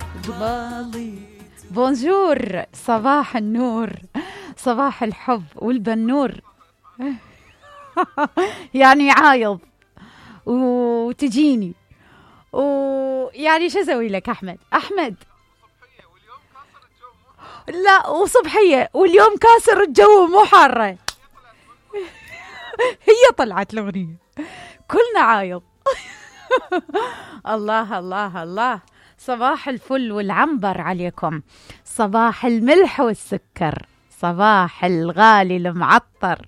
قبالي. بونجور، صباح النور، صباح الحب والبنور. يعني عايض وتجيني ويعني شو اسوي لك احمد لا وصبحيه واليوم كاسر الجو مو حاره. هي طلعت الاغنيه كلنا عايض. الله الله الله، صباح الفل والعنبر عليكم، صباح الملح والسكر، صباح الغالي المعطر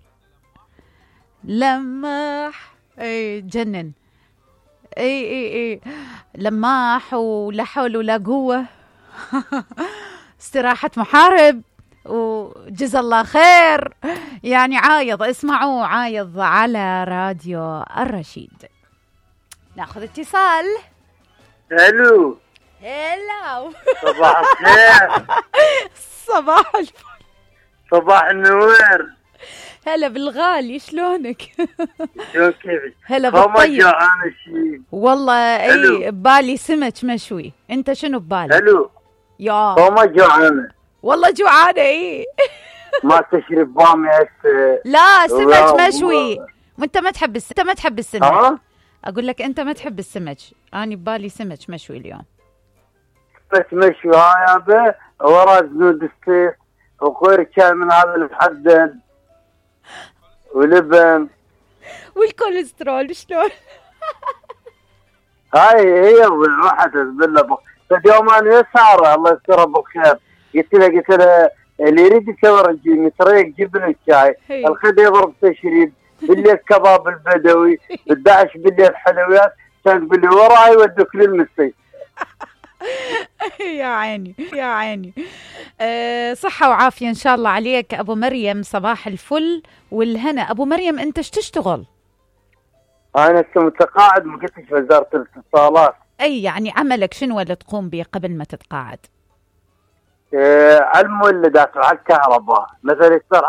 لماح. اي جنن، اي لماح ولا حول ولا قوة. استراحة محارب وجزا الله خير. يعني عايض، اسمعوا عايض على راديو الرشيد. ناخذ اتصال. الو. هلا. صباح الخير. صباح الفل. صباح النوير. هلا بالغالي، شلونك؟ شلون كيفك؟ هلا بالطيب. جوعان شيء والله اي ببالي سمك مشوي. انت شنو ببالك؟ الو. يا ما جوعانه والله جوعانه. اي ما تشرب بامي هسه؟ لا سمك مشوي. وانت ما تحب انت ما تحب السمك. ها؟ اقول لك انت ما تحب السمك، انا ببالي سمك مشوي اليوم. سمك مشوي هاي يابا، ورا زنود السيف وخير كان من هذا المحدد ولبن والكوليسترول شلون؟ هاي هي راحت بالله. بس يوم انا يسار الله يسترها بالخير، قلت له اللي يريد يسوي رجيم متريق جبن الشاي، الخد يضرب تشريد، بالليل كباب البدوي، بالدعش بالليل حلويات، كان تقول لي وراي ودوك للمستي. يا عيني يا عيني. صحة وعافية إن شاء الله عليك أبو مريم، صباح الفل والهنا. أبو مريم أنت ايش تشتغل؟ أنا متقاعد، ما قلتش في وزارة الاتصالات. أي يعني عملك شنو اللي تقوم به قبل ما تتقاعد؟ على المولدات وعلى الكهرباء، مثلا يصير